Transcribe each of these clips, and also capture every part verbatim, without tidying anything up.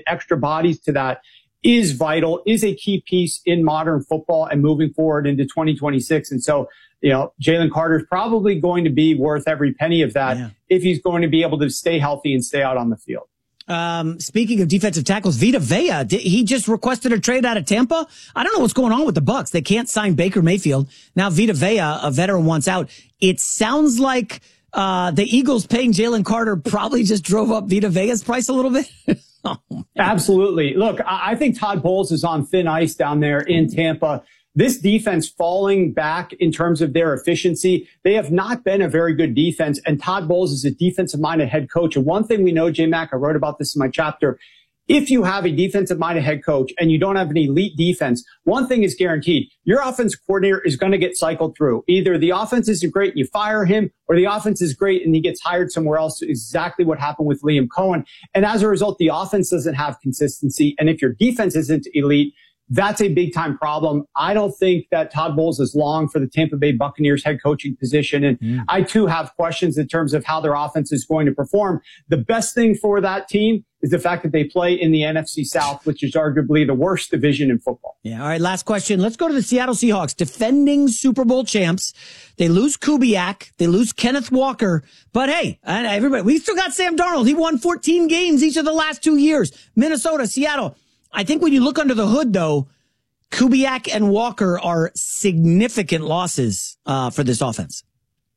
extra bodies to that is vital, is a key piece in modern football and moving forward into twenty twenty-six. And so, you know, Jalen Carter is probably going to be worth every penny of that yeah. if he's going to be able to stay healthy and stay out on the field. Um, speaking of defensive tackles, Vita Vea, he just requested a trade out of Tampa. I don't know what's going on with the Bucs. They can't sign Baker Mayfield. Now Vita Vea, a veteran, wants out. It sounds like uh the Eagles paying Jalen Carter probably just drove up Vita Vea's price a little bit. Oh, absolutely. Look, I think Todd Bowles is on thin ice down there in Tampa. This defense falling back in terms of their efficiency, they have not been a very good defense. And Todd Bowles is a defensive-minded head coach. And one thing we know, J-Mac, I wrote about this in my chapter, if you have a defensive-minded head coach and you don't have an elite defense, one thing is guaranteed. Your offense coordinator is going to get cycled through. Either the offense isn't great and you fire him, or the offense is great and he gets hired somewhere else. Exactly what happened with Liam Cohen. And as a result, the offense doesn't have consistency. And if your defense isn't elite, that's a big time problem. I don't think that Todd Bowles is long for the Tampa Bay Buccaneers head coaching position. And mm. I too have questions in terms of how their offense is going to perform. The best thing for that team is the fact that they play in the N F C South, which is arguably the worst division in football. Yeah. All right. Last question. Let's go to the Seattle Seahawks, defending Super Bowl champs. They lose Kubiak. They lose Kenneth Walker. But hey, everybody, we still got Sam Darnold. He won fourteen games each of the last two years. Minnesota, Seattle. I think when you look under the hood, though, Kubiak and Walker are significant losses uh, for this offense.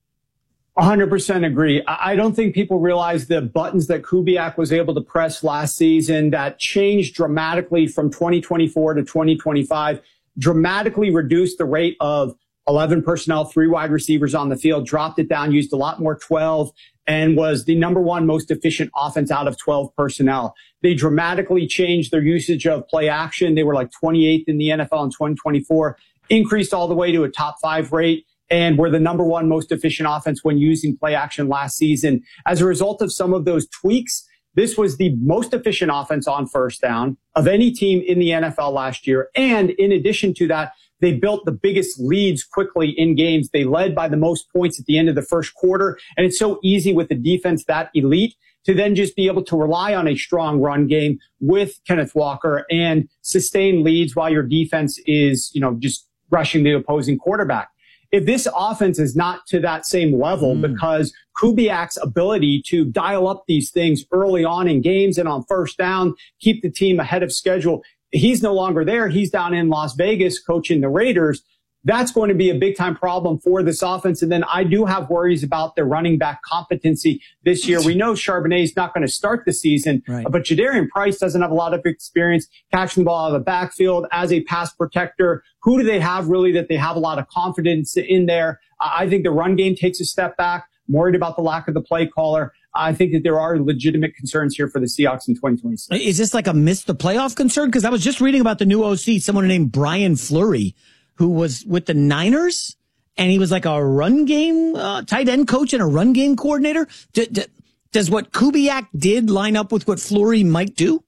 one hundred percent agree. I don't think people realize the buttons that Kubiak was able to press last season that changed dramatically from twenty twenty-four to twenty twenty-five, dramatically reduced the rate of eleven personnel, three wide receivers on the field, dropped it down, used a lot more twelve, and was the number one most efficient offense out of twelve personnel. They dramatically changed their usage of play action. They were like twenty-eighth in the N F L in twenty twenty-four, increased all the way to a top five rate, and were the number one most efficient offense when using play action last season. As a result of some of those tweaks, this was the most efficient offense on first down of any team in the N F L last year. And in addition to that, they built the biggest leads quickly in games. They led by the most points at the end of the first quarter. And it's so easy with the defense that elite to then just be able to rely on a strong run game with Kenneth Walker and sustain leads while your defense is, you know, just rushing the opposing quarterback. If this offense is not to that same level mm. because Kubiak's ability to dial up these things early on in games and on first down, keep the team ahead of schedule, he's no longer there. He's down in Las Vegas coaching the Raiders. That's going to be a big time problem for this offense. And then I do have worries about their running back competency this year. We know Charbonnet is not going to start the season, right. but Jadarian Price doesn't have a lot of experience catching the ball out of the backfield as a pass protector. Who do they have really that they have a lot of confidence in there? I think the run game takes a step back. I'm worried about the lack of the play caller. I think that there are legitimate concerns here for the Seahawks in twenty twenty-six. Is this like a miss the playoff concern? Because I was just reading about the new O C, someone named Brian Fleury, who was with the Niners, and he was like a run game uh, tight end coach and a run game coordinator. D- d- does what Kubiak did line up with what Fleury might do?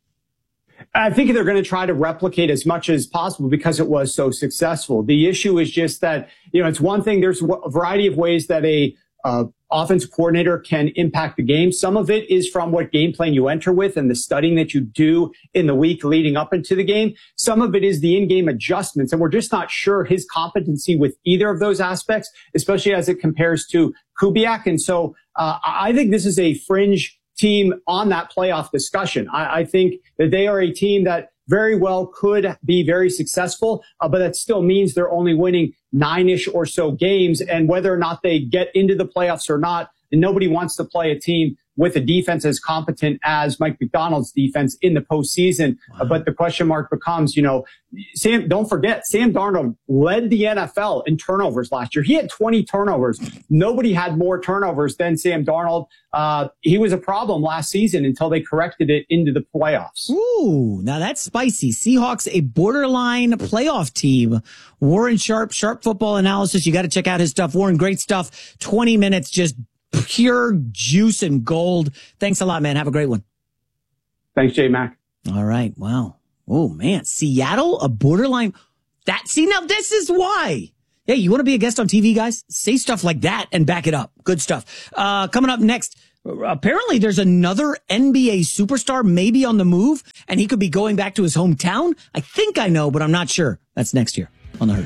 I think they're going to try to replicate as much as possible because it was so successful. The issue is just that, you know, it's one thing. There's a variety of ways that a uh, offensive coordinator can impact the game. Some of it is from what game plan you enter with and the studying that you do in the week leading up into the game. Some of it is the in-game adjustments. And we're just not sure his competency with either of those aspects, especially as it compares to Kubiak. And so uh, I think this is a fringe team on that playoff discussion. I, I think that they are a team that very well could be very successful, uh, but that still means they're only winning nine-ish or so games. And whether or not they get into the playoffs or not, nobody wants to play a team with a defense as competent as Mike McDonald's defense in the postseason. Wow. Uh, but the question mark becomes, you know, Sam, don't forget, Sam Darnold led the N F L in turnovers last year. He had twenty turnovers. Nobody had more turnovers than Sam Darnold. Uh, he was a problem last season until they corrected it into the playoffs. Ooh, now that's spicy. Seahawks, a borderline playoff team. Warren Sharp, Sharp Football Analysis. You got to check out his stuff. Warren, great stuff. twenty minutes, just pure juice and gold. Thanks a lot, man. Have a great one. Thanks, J-Mac. All right. Wow. Oh, man. Seattle, a borderline. That, see, now this is why. Hey, you want to be a guest on T V, guys? Say stuff like that and back it up. Good stuff. Uh, coming up next, apparently there's another N B A superstar maybe on the move, and he could be going back to his hometown. I think I know, but I'm not sure. That's next year on The Herd.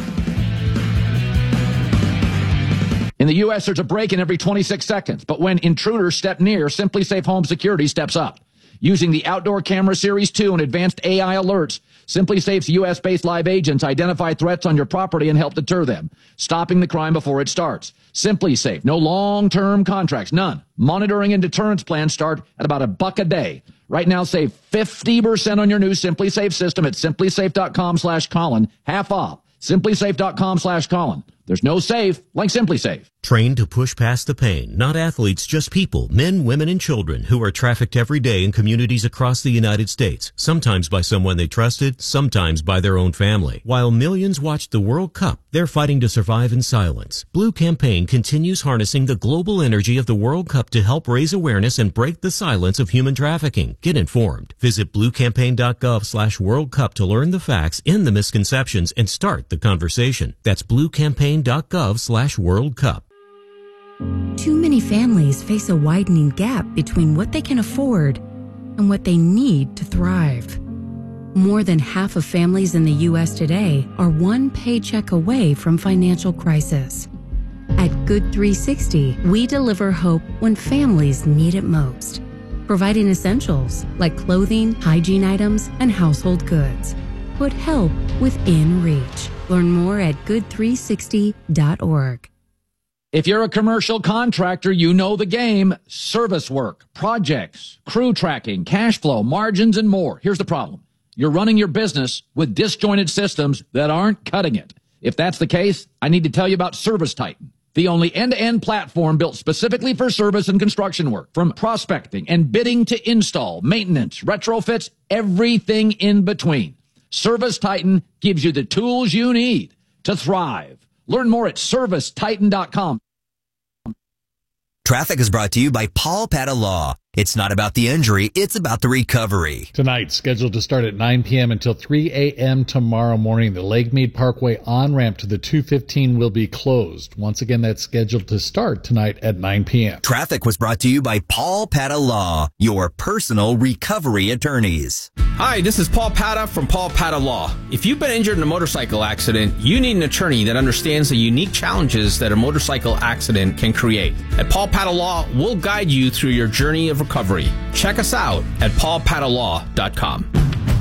In the U S, there's a break-in every twenty-six seconds, but when intruders step near, Simply Safe Home Security steps up. Using the Outdoor Camera Series two and advanced A I alerts, Simply Safe's U S-based live agents identify threats on your property and help deter them, stopping the crime before it starts. Simply Safe, no long-term contracts, none. Monitoring and deterrence plans start at about a buck a day. Right now, save fifty percent on your new Simply Safe system at simplysafe.com slash Colin, half off. simplysafe.com slash Colin. There's no safe like Simply Safe. Trained to push past the pain, not athletes, just people, men, women, and children who are trafficked every day in communities across the United States, sometimes by someone they trusted, sometimes by their own family. While millions watched the World Cup, they're fighting to survive in silence. Blue Campaign continues harnessing the global energy of the World Cup to help raise awareness and break the silence of human trafficking. Get informed. Visit bluecampaign.gov slash World Cup to learn the facts, end the misconceptions, and start the conversation. That's bluecampaign.gov slash World Cup. Too many families face a widening gap between what they can afford and what they need to thrive. More than half of families in the U S today are one paycheck away from financial crisis. At Good three sixty, we deliver hope when families need it most, providing essentials like clothing, hygiene items, and household goods. Put help within reach. Learn more at good three sixty dot org. If you're a commercial contractor, you know the game. Service work, projects, crew tracking, cash flow, margins, and more. Here's the problem. You're running your business with disjointed systems that aren't cutting it. If that's the case, I need to tell you about ServiceTitan, the only end-to-end platform built specifically for service and construction work. From prospecting and bidding to install, maintenance, retrofits, everything in between. ServiceTitan gives you the tools you need to thrive. Learn more at service titan dot com. Traffic is brought to you by Paul Pata Law. It's not about the injury, it's about the recovery. Tonight, scheduled to start at nine p.m. until three a.m. tomorrow morning, the Lake Mead Parkway on-ramp to the two fifteen will be closed. Once again, that's scheduled to start tonight at nine p.m. Traffic was brought to you by Paul Pata Law, your personal recovery attorneys. Hi, this is Paul Pata from Paul Pata Law. If you've been injured in a motorcycle accident, you need an attorney that understands the unique challenges that a motorcycle accident can create. At Paul Pata Law, we'll guide you through your journey of recovery. Check us out at paul pata law dot com.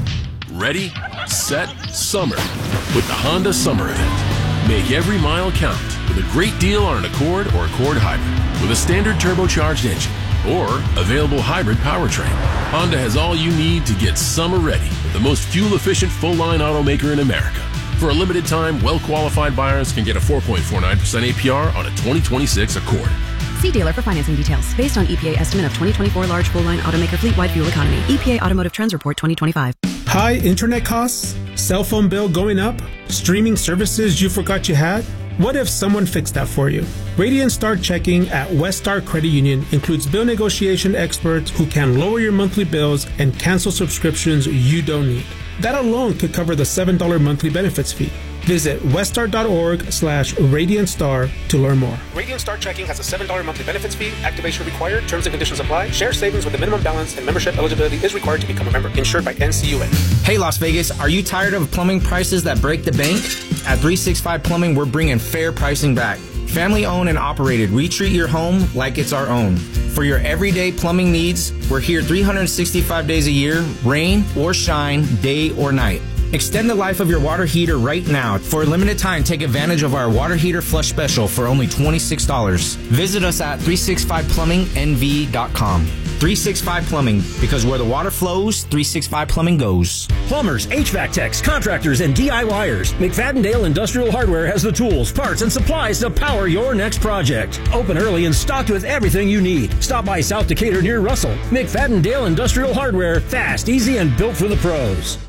Ready, set, summer with the Honda Summer Event. Make every mile count with a great deal on an Accord or Accord Hybrid with a standard turbocharged engine or available hybrid powertrain. Honda has all you need to get summer ready with the most fuel-efficient full-line automaker in America. For a limited time, well-qualified buyers can get a four point four nine percent A P R on a twenty twenty-six Accord. See dealer for financing details. Based on E P A estimate of twenty twenty-four large full-line automaker fleet-wide fuel economy. E P A Automotive Trends Report twenty twenty-five. High internet costs? Cell phone bill going up? Streaming services you forgot you had? What if someone fixed that for you? Radiant Star Checking at West Star Credit Union includes bill negotiation experts who can lower your monthly bills and cancel subscriptions you don't need. That alone could cover the seven dollars monthly benefits fee. Visit weststar.org slash Radiant Star to learn more. Radiant Star Checking has a seven dollars monthly benefits fee. Activation required. Terms and conditions apply. Share savings with a minimum balance and membership eligibility is required to become a member. Insured by N C U A. Hey, Las Vegas, are you tired of plumbing prices that break the bank? At three sixty-five Plumbing, we're bringing fair pricing back. Family owned and operated, we treat your home like it's our own. For your everyday plumbing needs, we're here three hundred sixty-five days a year, rain or shine, day or night. Extend the life of your water heater right now. For a limited time, take advantage of our water heater flush special for only twenty-six dollars. Visit us at three sixty-five plumbing N V dot com. three sixty-five Plumbing, because where the water flows, three sixty-five Plumbing goes. Plumbers, H V A C techs, contractors, and D I Y ers. McFadden-Dale Industrial Hardware has the tools, parts, and supplies to power your next project. Open early and stocked with everything you need. Stop by South Decatur near Russell. McFadden-Dale Industrial Hardware, fast, easy, and built for the pros.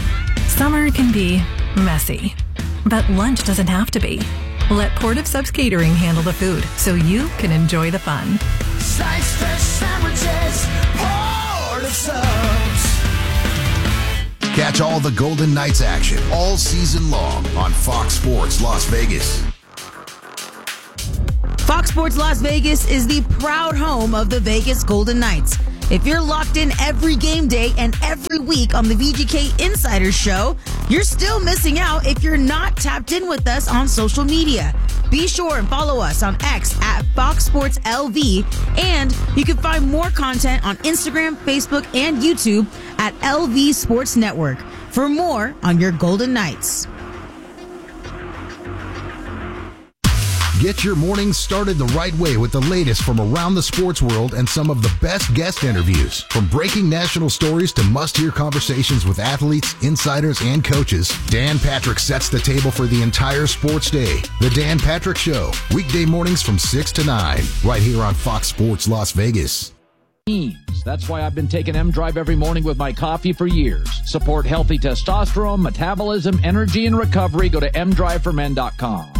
Summer can be messy, but lunch doesn't have to be. Let Port of Subs Catering handle the food so you can enjoy the fun. Slice fresh sandwiches, Port of Subs. Catch all the Golden Knights action all season long on Fox Sports Las Vegas. Fox Sports Las Vegas is the proud home of the Vegas Golden Knights. If you're locked in every game day and every week on the V G K Insider Show, you're still missing out if you're not tapped in with us on social media. Be sure and follow us on X at Fox Sports L V, and you can find more content on Instagram, Facebook, and YouTube at L V Sports Network for more on your Golden Knights. Get your mornings started the right way with the latest from around the sports world and some of the best guest interviews. From breaking national stories to must-hear conversations with athletes, insiders, and coaches, Dan Patrick sets the table for the entire sports day. The Dan Patrick Show, weekday mornings from six to nine, right here on Fox Sports Las Vegas. That's why I've been taking M-Drive every morning with my coffee for years. Support healthy testosterone, metabolism, energy, and recovery. Go to m drive for men dot com.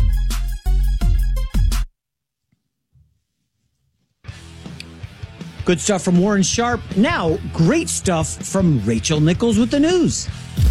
Good stuff from Warren Sharp. Now, great stuff from Rachel Nichols with the news.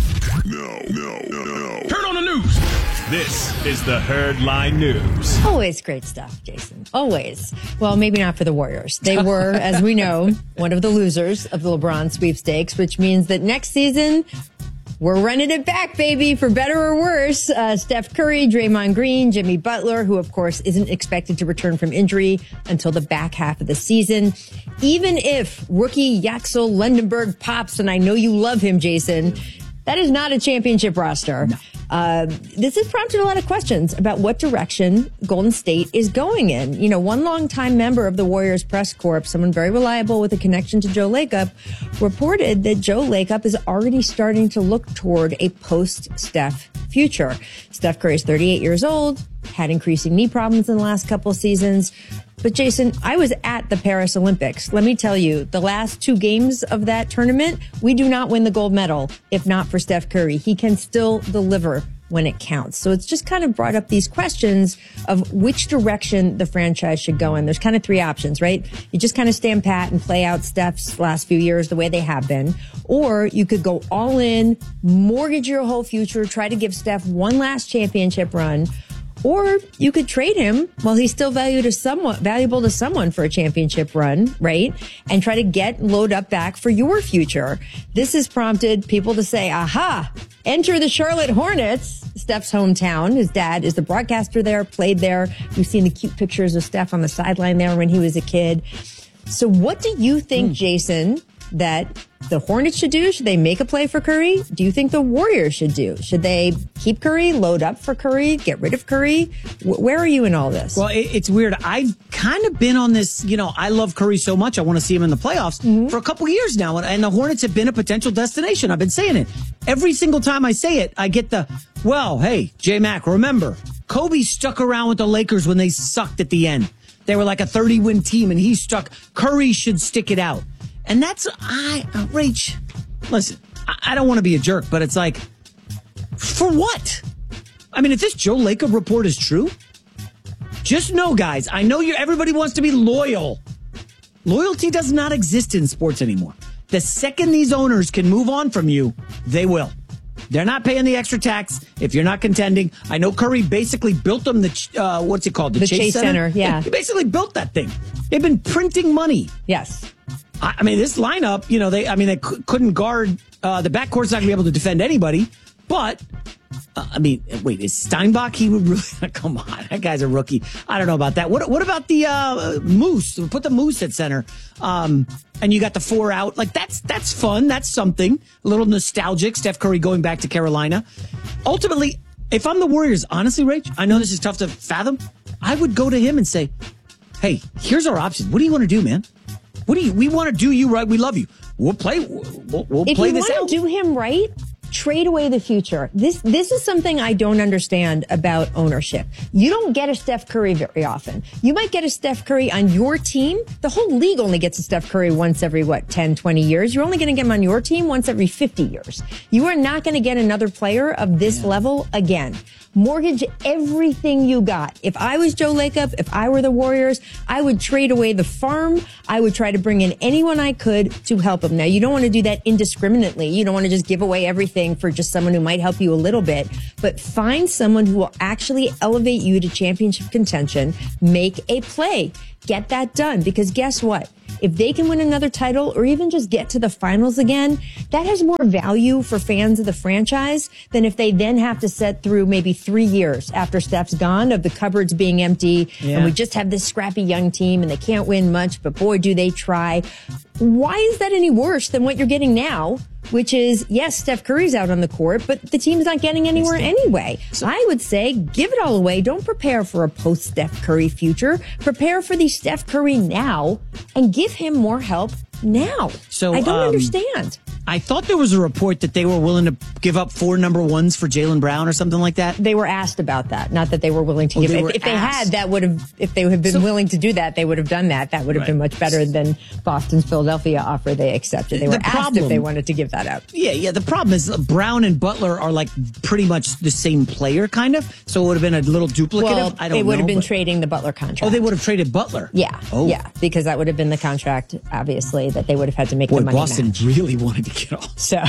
No, no, no, no. Turn on the news. This is the Herd Line News. Always great stuff, Jason. Always. Well, maybe not for the Warriors. They were, as we know, one of the losers of the LeBron sweepstakes, which means that next season, we're running it back, baby, for better or worse. Uh, Steph Curry, Draymond Green, Jimmy Butler, who, of course, isn't expected to return from injury until the back half of the season. Even if rookie Yaxel Lendenberg pops, and I know you love him, Jason, that is not a championship roster. No. Uh, this has prompted a lot of questions about what direction Golden State is going in. You know, one longtime member of the Warriors press corps, someone very reliable with a connection to Joe Lacob, reported that Joe Lacob is already starting to look toward a post-Steph future. Steph Curry is thirty-eight years old, had increasing knee problems in the last couple of seasons. But Jason, I was at the Paris Olympics. Let me tell you, the last two games of that tournament, we do not win the gold medal if not for Steph Curry. He can still deliver when it counts. So it's just kind of brought up these questions of which direction the franchise should go in. There's kind of three options, right? You just kind of stand pat and play out Steph's last few years the way they have been. Or you could go all in, mortgage your whole future, try to give Steph one last championship run. Or you could trade him while he's still valued to somewhat valuable to someone for a championship run, right? And try to get load up back for your future. This has prompted people to say, aha, enter the Charlotte Hornets, Steph's hometown. His dad is the broadcaster there, played there. We've seen the cute pictures of Steph on the sideline there when he was a kid. So what do you think, mm. Jason, that the Hornets should do? Should they make a play for Curry? Do you think the Warriors should do? Should they keep Curry, load up for Curry, get rid of Curry? W- where are you in all this? Well, it, it's weird. I've kind of been on this, you know, I love Curry so much. I want to see him in the playoffs mm-hmm. for a couple years now. And, and the Hornets have been a potential destination. I've been saying it. Every single time I say it, I get the, well, hey, J-Mac, remember, Kobe stuck around with the Lakers when they sucked at the end. They were like a thirty-win team, and he stuck. Curry should stick it out. And that's, I, uh, Rach, listen, I, I don't want to be a jerk, but it's like, for what? I mean, if this Joe Lacob report is true, just know, guys, I know you're, everybody wants to be loyal. Loyalty does not exist in sports anymore. The second these owners can move on from you, they will. They're not paying the extra tax if you're not contending. I know Curry basically built them the, uh, what's it called? The, the Chase, Chase Center. Center, yeah. He basically built that thing. They've been printing money. Yes. I mean, this lineup, you know, they, I mean, they c- couldn't guard, uh, the backcourt's not going to be able to defend anybody, but, uh, I mean, wait, is Steinbach, he would really, come on, that guy's a rookie. I don't know about that. What, what about the, uh, Moose? Put the Moose at center. Um, and you got the four out. Like, that's, that's fun. That's something. A little nostalgic. Steph Curry going back to Carolina. Ultimately, if I'm the Warriors, honestly, Rach, I know this is tough to fathom. I would go to him and say, hey, here's our options. What do you want to do, man? What do you, we want to do you right. We love you. We'll play, we'll, we'll play this out. If you want to do him right, trade away the future. This, this is something I don't understand about ownership. You don't get a Steph Curry very often. You might get a Steph Curry on your team. The whole league only gets a Steph Curry once every, what, ten, twenty years. You're only going to get him on your team once every fifty years. You are not going to get another player of this yeah. level again. Mortgage everything you got. If I was Joe Lacob, if I were the Warriors, I would trade away the farm. I would try to bring in anyone I could to help him. Now, you don't want to do that indiscriminately. You don't want to just give away everything looking for just someone who might help you a little bit, but find someone who will actually elevate you to championship contention. Make a play. Get that done. Because guess what? If they can win another title or even just get to the finals again, that has more value for fans of the franchise than if they then have to sit through maybe three years after Steph's gone of the cupboards being empty Yeah. and we just have this scrappy young team and they can't win much, but boy, do they try. Why is that any worse than what you're getting now? Which is, yes, Steph Curry's out on the court, but the team's not getting anywhere anyway. So I would say give it all away. Don't prepare for a post-Steph Curry future. Prepare for the Steph Curry now and give him more help now. So I don't um, understand. I thought there was a report that they were willing to give up four number ones for Jaylen Brown or something like that. They were asked about that. Not that they were willing to Oh, give they it. were If, if they asked. had, that would have, if they had been So- willing to do that, they would have done that. That would have Right. been much better than Boston's Philadelphia offer they accepted. They The were asked problem- if they wanted to give that up. Yeah, yeah. The problem is uh, Brown and Butler are like pretty much the same player, kind of. So it would have been a little duplicative. Well, I don't they would know, have been but- trading the Butler contract. Oh, they would have traded Butler. Yeah. Oh. Yeah. Because that would have been the contract, obviously, that they would have had to make Boy, the money Boston match. really wanted to get off. So,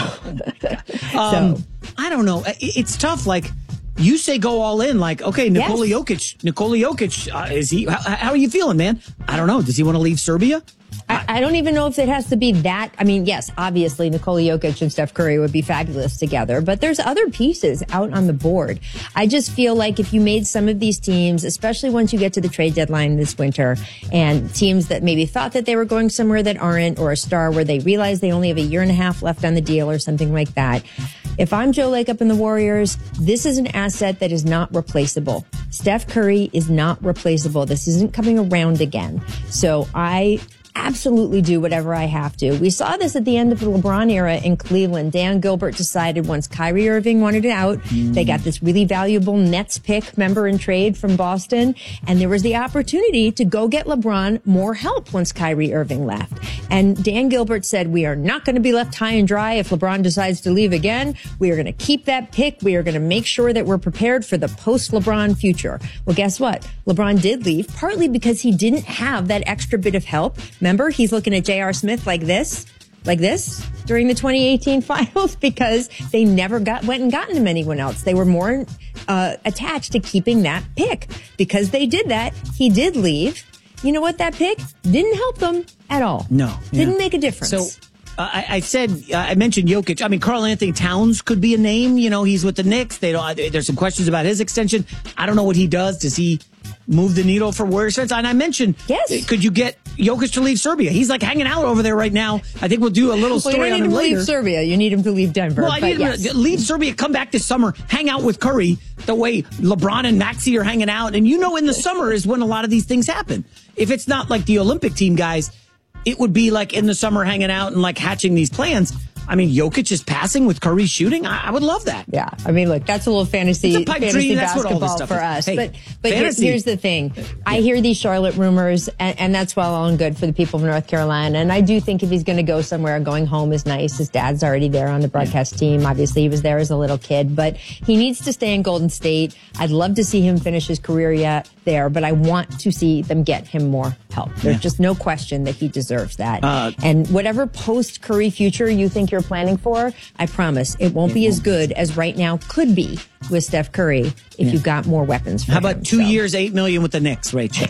Um, so I don't know. It- It's tough. Like you say, go all in. Like, okay, Nikola Yes. Jokic. Nikola Jokic. Uh, is he? How, how are you feeling, man? I don't know. Does he want to leave Serbia? I, I don't even know if it has to be that. I mean, yes, obviously Nikola Jokic and Steph Curry would be fabulous together, but there's other pieces out on the board. I just feel like if you made some of these teams, especially once you get to the trade deadline this winter, and teams that maybe thought that they were going somewhere that aren't, or a star where they realize they only have a year and a half left on the deal or something like that. If I'm Joe Lacob and the Warriors, this is an asset that is not replaceable. Steph Curry is not replaceable. This isn't coming around again. So I absolutely do whatever I have to. We saw this at the end of the LeBron era in Cleveland. Dan Gilbert decided once Kyrie Irving wanted it out, they got this really valuable Nets pick, member in trade from Boston, and there was the opportunity to go get LeBron more help once Kyrie Irving left. And Dan Gilbert said, we are not going to be left high and dry if LeBron decides to leave again. We are going to keep that pick. We are going to make sure that we're prepared for the post-LeBron future. Well, guess what? LeBron did leave, partly because he didn't have that extra bit of help. Remember, he's looking at J R. Smith like this, like this during the twenty eighteen finals because they never got went and gotten him anyone else. They were more uh, attached to keeping that pick. Because they did that, he did leave. You know what? That pick didn't help them at all. No. Didn't yeah. make a difference. So uh, I, I said, uh, I mentioned Jokic. I mean, Karl Anthony Towns could be a name. You know, he's with the Knicks. They don't, there's some questions about his extension. I don't know what he does. Does he move the needle for Warriors fans? And I mentioned, yes. Could you get Jokic to leave Serbia? He's like hanging out over there right now. I think we'll do a little well, story you don't on need him him to later. leave Serbia. You need him to leave Denver. Well, I but need him yes. to leave Serbia, come back this summer, hang out with Curry the way LeBron and Maxey are hanging out. And you know, in the summer is when a lot of these things happen. If it's not like the Olympic team guys, it would be like in the summer hanging out and like hatching these plans. I mean, Jokic is passing with Curry shooting. I, I would love that. Yeah. I mean, look, that's a little fantasy, It's a pipe fantasy dream. That's what all this basketball stuff for is. us. Hey, but but here- fantasy. here's the thing. I hear these Charlotte rumors, and, and that's well and good for the people of North Carolina. And I do think if he's going to go somewhere, going home is nice. His dad's already there on the broadcast team. Obviously, he was there as a little kid. But he needs to stay in Golden State. I'd love to see him finish his career yet there, but I want to see them get him more help. There's Yeah. just no question that he deserves that. Uh, and whatever post-Curry future you think you're planning for, I promise it won't be as good as right now could be with Steph Curry if Yeah. you got more weapons for How him. about two So, years, eight million with the Knicks, Rachel?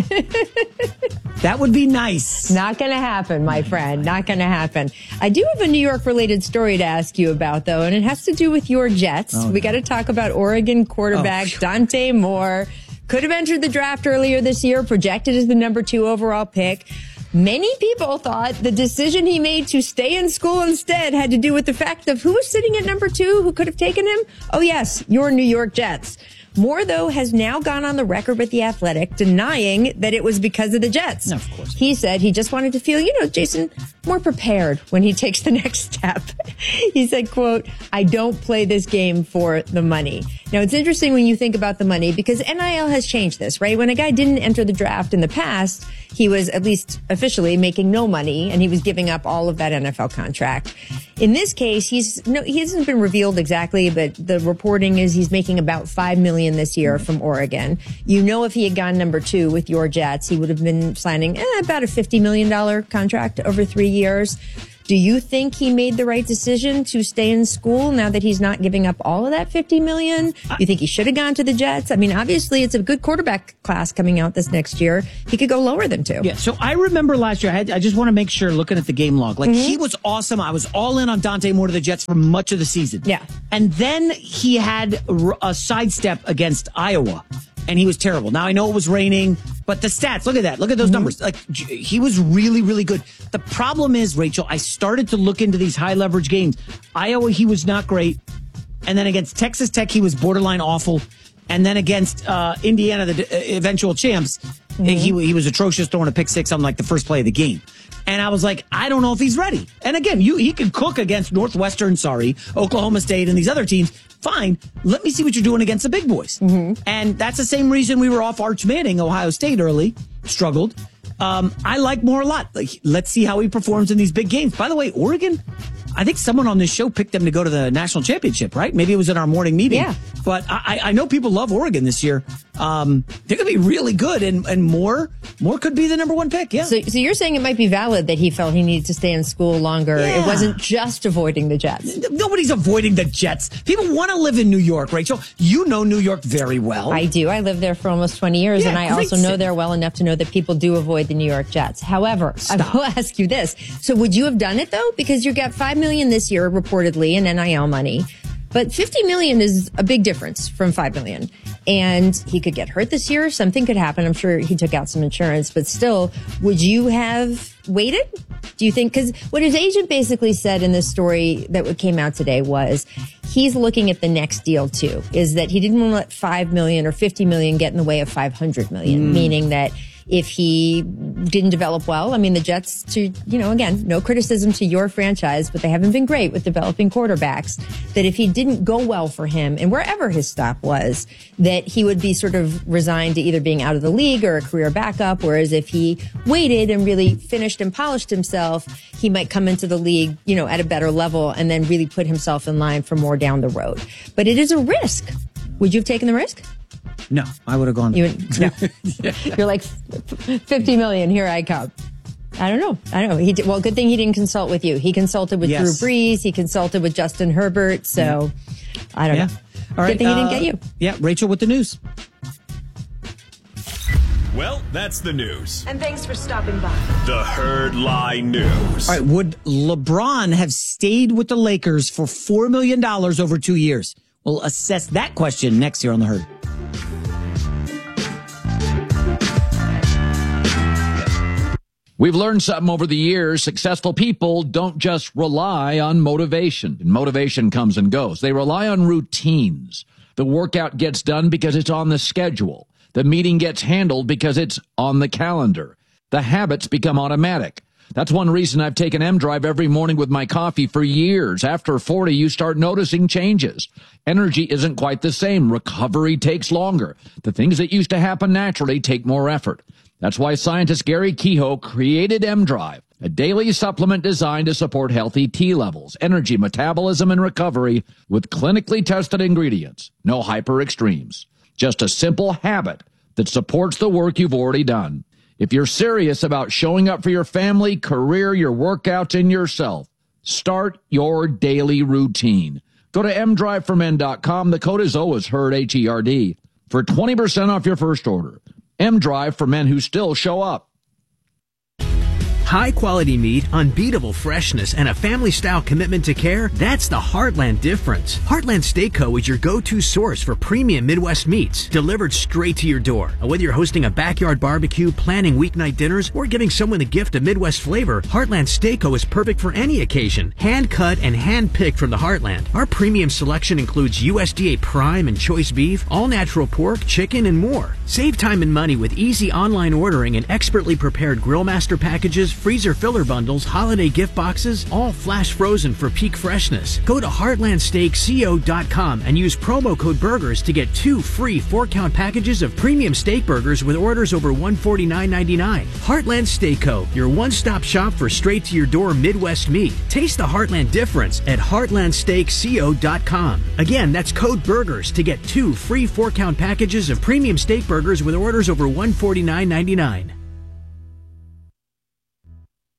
That would be nice. Not going to happen, my friend. Not going to happen. I do have a New York related story to ask you about, though, and it has to do with your Jets. Oh, we no. got to talk about Oregon quarterback Oh. Dante Moore. Could have entered the draft earlier this year, projected as the number two overall pick. Many people thought the decision he made to stay in school instead had to do with the fact of who was sitting at number two, who could have taken him. Oh, yes, your New York Jets. Moore, though, has now gone on the record with The Athletic denying that it was because of the Jets. No, of course. He said he just wanted to feel, you know, Jason, more prepared when he takes the next step. He said, quote, I don't play this game for the money. Now, it's interesting when you think about the money because N I L has changed this, right? When a guy didn't enter the draft in the past, he was at least officially making no money and he was giving up all of that N F L contract. In this case, he's no, he hasn't been revealed exactly, but the reporting is he's making about five million dollars this year from Oregon. You know, if he had gone number two with your Jets, he would have been signing eh, about a fifty million dollars contract over three years. Do you think he made the right decision to stay in school now that he's not giving up all of that fifty million dollars? You think he should have gone to the Jets? I mean, obviously it's a good quarterback class coming out this next year. He could go lower than two. Yeah, so I remember last year, I, had, I just want to make sure, looking at the game log, like Mm-hmm. he was awesome. I was all in on Dante Moore to the Jets for much of the season. Yeah. And then he had r- a sidestep against Iowa, and he was terrible. Now, I know it was raining, but the stats, look at that. Look at those Mm-hmm. numbers. Like j- he was really, really good. The problem is, Rachel, I started to look into these high leverage games. Iowa, he was not great. And then against Texas Tech, he was borderline awful. And then against uh, Indiana, the d- eventual champs, Mm-hmm. he he was atrocious, throwing a pick six on like the first play of the game. And I was like, I don't know if he's ready. And again, you he could cook against Northwestern, sorry, Oklahoma State and these other teams. Fine. Let me see what you're doing against the big boys. Mm-hmm. And that's the same reason we were off Arch Manning, Ohio State early, struggled. Um, I like Moore a lot. Like, let's see how he performs in these big games. By the way, Oregon, I think someone on this show picked them to go to the national championship, right? Maybe it was in our morning meeting. Yeah. But I, I know people love Oregon this year. Um, they're going to be really good, and, and Moore, Moore could be the number one pick. Yeah. So, so you're saying it might be valid that he felt he needed to stay in school longer. Yeah. It wasn't just avoiding the Jets. Nobody's avoiding the Jets. People want to live in New York, Rachel. You know New York very well. I do. I lived there for almost twenty years, Yeah, and I great also know city. there well enough to know that people do avoid the New York Jets. However, I will ask you this. So would you have done it, though? Because you got five million dollars this year, reportedly, in N I L money. But fifty million dollars is a big difference from five million dollars. And he could get hurt this year. Something could happen. I'm sure he took out some insurance. But still, would you have waited? Do you think? Because what his agent basically said in this story that came out today was he's looking at the next deal, too, is that he didn't want to let five million dollars or fifty million dollars get in the way of five hundred million dollars, Mm. meaning that if he didn't develop well, I mean, the Jets, to, you know, again, no criticism to your franchise, but they haven't been great with developing quarterbacks, that if he didn't go well for him and wherever his stop was, that he would be sort of resigned to either being out of the league or a career backup. Whereas if he waited and really finished and polished himself, he might come into the league, you know, at a better level and then really put himself in line for more down the road. But it is a risk. Would you have taken the risk? No, I would have gone. You would, no. You're like, fifty million, here I come. I don't know. I don't know. He did, well, good thing he didn't consult with you. He consulted with Yes. Drew Brees. He consulted with Justin Herbert. So, I don't Yeah. know. All right. Good thing he didn't uh, get you. Yeah, Rachel with the news. Well, that's the news. And thanks for stopping by. The Herd Lie News. All right. Would LeBron have stayed with the Lakers for four million dollars over two years? We'll assess that question next year on The Herd. We've learned something over the years. Successful people don't just rely on motivation. Motivation comes and goes. They rely on routines. The workout gets done because it's on the schedule. The meeting gets handled because it's on the calendar. The habits become automatic. That's one reason I've taken M-Drive every morning with my coffee for years. After forty, you start noticing changes. Energy isn't quite the same. Recovery takes longer. The things that used to happen naturally take more effort. That's why scientist Gary Kehoe created M-Drive, a daily supplement designed to support healthy T levels, energy, metabolism, and recovery with clinically tested ingredients. No hyper extremes. Just a simple habit that supports the work you've already done. If you're serious about showing up for your family, career, your workouts, and yourself, start your daily routine. Go to m drive for men dot com. The code is always HERD, H E R D, for twenty percent off your first order. M-Drive for men who still show up. High quality meat, unbeatable freshness, and a family style commitment to care, that's the Heartland difference. Heartland Steak Co. is your go-to source for premium Midwest meats, delivered straight to your door. And whether you're hosting a backyard barbecue, planning weeknight dinners, or giving someone the gift of Midwest flavor, Heartland Steak Co. is perfect for any occasion. Hand cut and hand picked from the Heartland. Our premium selection includes U S D A prime and choice beef, all natural pork, chicken, and more. Save time and money with easy online ordering and expertly prepared grill master packages, freezer filler bundles, holiday gift boxes, all flash frozen for peak freshness. Go to heartland steak co dot com and use promo code BURGERS to get two free four-count packages of premium steak burgers with orders over one hundred forty-nine ninety-nine. Heartland Steak Co., your one-stop shop for straight-to-your-door Midwest meat. Taste the Heartland difference at heartland steak co dot com. Again, that's code BURGERS to get two free four-count packages of premium steak burgers with orders over one hundred forty-nine ninety-nine.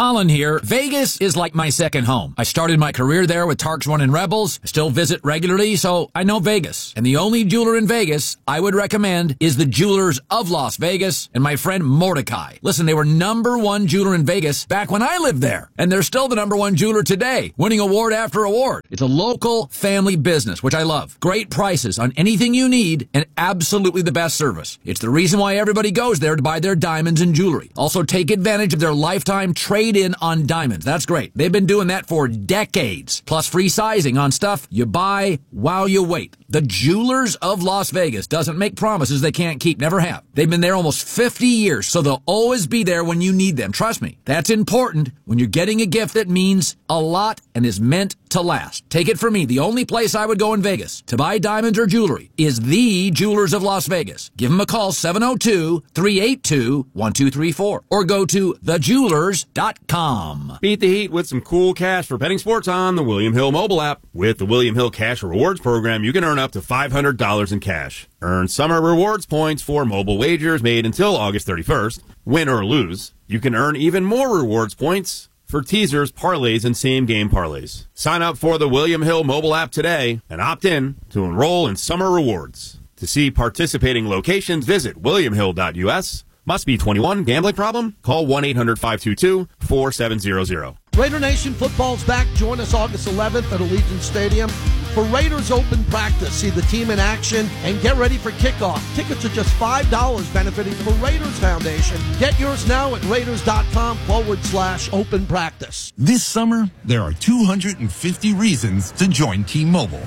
Colin here. Vegas is like my second home. I started my career there with Tarks One and Rebels. I still visit regularly, so I know Vegas. And the only jeweler in Vegas I would recommend is the Jewelers of Las Vegas and my friend Mordecai. Listen, they were number one jeweler in Vegas back when I lived there. And they're still the number one jeweler today, winning award after award. It's a local family business, which I love. Great prices on anything you need and absolutely the best service. It's the reason why everybody goes there to buy their diamonds and jewelry. Also, take advantage of their lifetime trade in on diamonds. That's great. They've been doing that for decades. Plus free sizing on stuff you buy while you wait. The Jewelers of Las Vegas doesn't make promises they can't keep. Never have. They've been there almost fifty years, so they'll always be there when you need them. Trust me. That's important when you're getting a gift that means a lot and is meant to last. Take it from me. The only place I would go in Vegas to buy diamonds or jewelry is the Jewelers of Las Vegas. Give them a call, seven oh two, three eight two, one two three four, or go to the jewelers dot com. Beat the heat with some cool cash for betting sports on the William Hill mobile app. With the William Hill Cash Rewards program, you can earn up to five hundred dollars in cash. Earn summer rewards points for mobile wagers made until August thirty-first. Win or lose, you can earn even more rewards points for teasers, parlays, and same-game parlays. Sign up for the William Hill mobile app today and opt in to enroll in summer rewards. To see participating locations, visit william hill dot u s. Must be twenty-one. Gambling problem? Call one eight hundred, five two two, four seven zero zero. Raider Nation football's back. Join us August eleventh at Allegiant Stadium for Raiders Open Practice. See the team in action and get ready for kickoff. Tickets are just five dollars, benefiting the Raiders Foundation. Get yours now at raiders.com forward slash open practice. This summer, there are two hundred fifty reasons to join T-Mobile.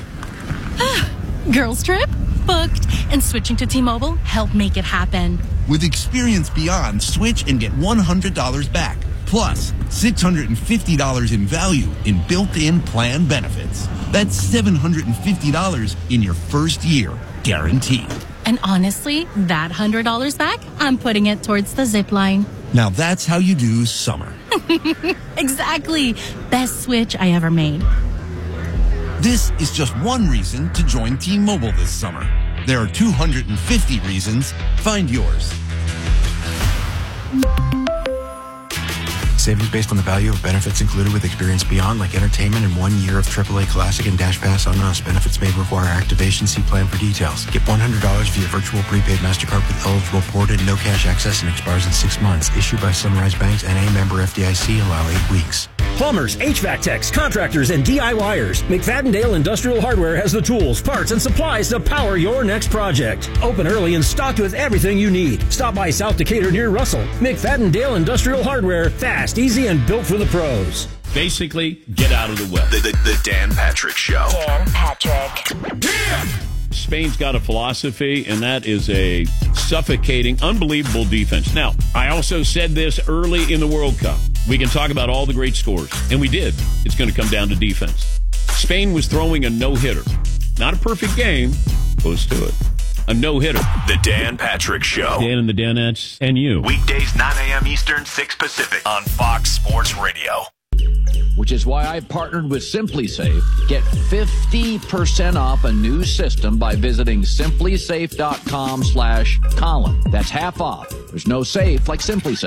Girls trip? Booked. And switching to T-Mobile helped make it happen. With Experience Beyond, switch and get one hundred dollars back. Plus, six hundred fifty dollars in value in built-in plan benefits. That's seven hundred fifty dollars in your first year, guaranteed. And honestly, that one hundred dollars back, I'm putting it towards the zip line. Now that's how you do summer. Exactly. Best switch I ever made. This is just one reason to join T-Mobile this summer. There are two hundred fifty reasons. Find yours. Savings based on the value of benefits included with Experience Beyond, like entertainment and one year of triple A Classic and Dash Pass on us. Benefits may require activation. See plan for details. Get one hundred dollars via virtual prepaid MasterCard with eligible ported, no cash access, and expires in six months. Issued by Sunrise Banks and a member F D I C. Allow eight weeks. Plumbers, H V A C techs, contractors, and DIYers. McFadden Industrial Hardware has the tools, parts, and supplies to power your next project. Open early and stocked with everything you need. Stop by South Decatur near Russell. McFadden Industrial Hardware. Fast, easy, and built for the pros. Basically, get out of the way. The, the, the Dan Patrick Show. Dan Patrick. Yeah! Spain's got a philosophy, and that is a suffocating, unbelievable defense. Now, I also said this early in the World Cup. We can talk about all the great scores, and we did. It's going to come down to defense. Spain was throwing a no-hitter. Not a perfect game, close to it. A no-hitter. The Dan Patrick Show. Dan and the Danettes and you. Weekdays, nine a.m. Eastern, six Pacific on Fox Sports Radio. Which is why I partnered with SimpliSafe. Get fifty percent off a new system by visiting simplysafe.com slash Colin. That's half off. There's no safe like SimpliSafe.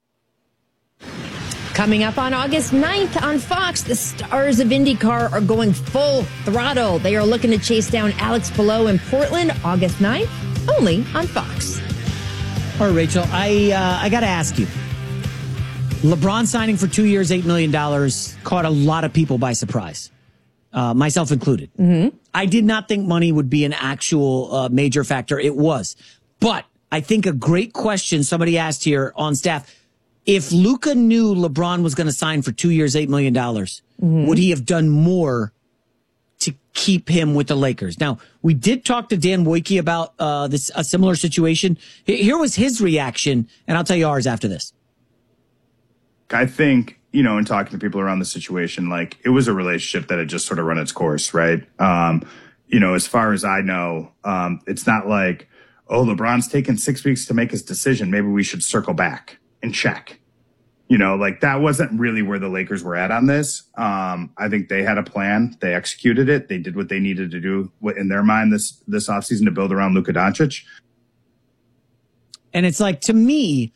Coming up on August ninth on Fox, the stars of IndyCar are going full throttle. They are looking to chase down Alex Palou in Portland August ninth, only on Fox. All right, Rachel, I uh, I got to ask you. LeBron signing for two years, eight million dollars caught a lot of people by surprise, uh, myself included. Mm-hmm. I did not think money would be an actual uh, major factor. It was. But I think a great question somebody asked here on staff, if Luka knew LeBron was going to sign for two years, eight million dollars, mm-hmm. would he have done more to keep him with the Lakers? Now, we did talk to Dan Wojcicki about uh, this a similar situation. Here was his reaction, and I'll tell you ours after this. I think, you know, in talking to people around the situation, like it was a relationship that had just sort of run its course, right? Um, you know, as far as I know, um, it's not like, oh, LeBron's taken six weeks to make his decision. Maybe we should circle back and check. You know, like that wasn't really where the Lakers were at on this. Um, I think they had a plan. They executed it. They did what they needed to do in their mind this, this offseason to build around Luka Doncic. And it's like, to me,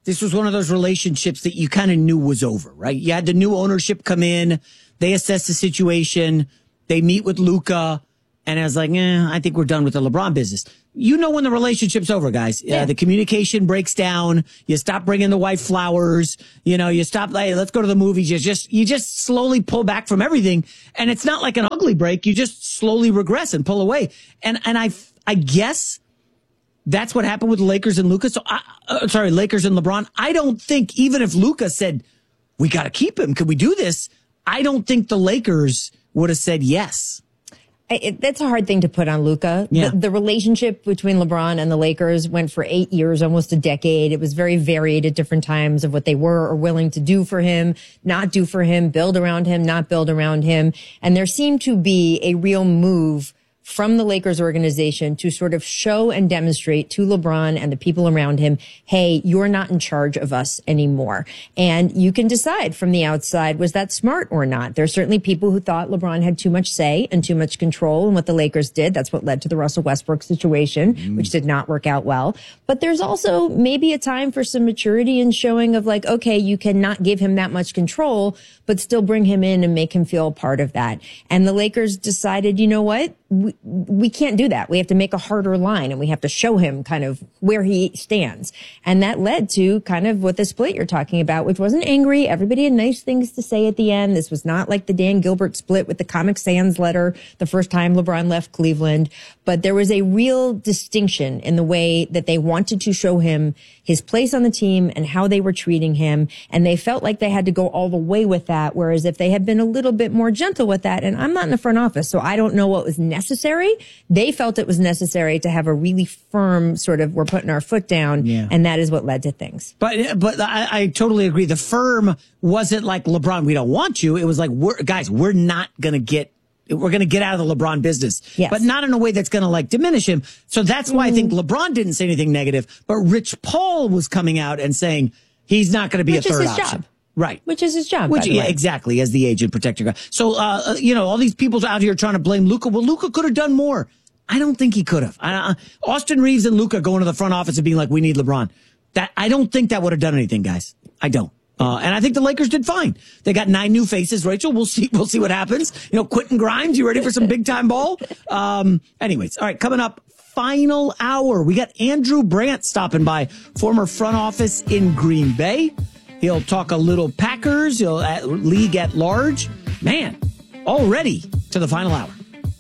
this was one of those relationships that you kind of knew was over, right? You had the new ownership come in, they assess the situation, they meet with Luka, and I was like, eh, I think we're done with the LeBron business. You know when the relationship's over, guys. Yeah. Uh, the communication breaks down. You stop bringing the wife flowers. You know, you stop, like, let's go to the movies. You just, you just slowly pull back from everything. And it's not like an ugly break. You just slowly regress and pull away. And, and I, I guess that's what happened with the Lakers and Luka. So, I, uh, sorry, Lakers and LeBron. I don't think, even if Luka said, we got to keep him, can we do this? I don't think the Lakers would have said yes. It, that's a hard thing to put on Luka. Yeah. The, the relationship between LeBron and the Lakers went for eight years, almost a decade. It was very varied at different times of what they were or willing to do for him, not do for him, build around him, not build around him. And there seemed to be a real move from the Lakers organization to sort of show and demonstrate to LeBron and the people around him, hey, you're not in charge of us anymore. And you can decide from the outside, was that smart or not? There are certainly people who thought LeBron had too much say and too much control in what the Lakers did. That's what led to the Russell Westbrook situation, mm. which did not work out well. But there's also maybe a time for some maturity and showing of like, okay, you cannot give him that much control, but still bring him in and make him feel a part of that. And the Lakers decided, you know what? We, we can't do that. We have to make a harder line and we have to show him kind of where he stands. And that led to kind of what the split you're talking about, which wasn't angry. Everybody had nice things to say at the end. This was not like the Dan Gilbert split with the Comic Sans letter the first time LeBron left Cleveland. But there was a real distinction in the way that they wanted to show him his place on the team and how they were treating him. And they felt like they had to go all the way with that. Whereas if they had been a little bit more gentle with that, and I'm not in the front office, so I don't know what was necessary. They felt it was necessary to have a really firm sort of, we're putting our foot down. Yeah. And that is what led to things. But, but I, I totally agree. The firm wasn't like, LeBron, we don't want you. It was like, we're, guys, we're not going to get, we're going to get out of the LeBron business, yes. but not in a way that's going to like diminish him. So that's why mm. I think LeBron didn't say anything negative, but Rich Paul was coming out and saying he's not going to be Which a third is his option. Job. Right. Which is his job. Which, by the yeah, way. exactly, as the agent protector guy. So, uh, you know, all these people out here trying to blame Luka. Well, Luka could have done more. I don't think he could have. Uh, Austin Reeves and Luka going to the front office and being like, we need LeBron. That, I don't think that would have done anything, guys. I don't. Uh, and I think the Lakers did fine. They got nine new faces, Rachel. We'll see, we'll see what happens. You know, Quentin Grimes, you ready for some big time ball? Um, anyways, all right, coming up, final hour. We got Andrew Brandt stopping by, former front office in Green Bay. He'll talk a little Packers, he'll at league at large. Man, already to the final hour.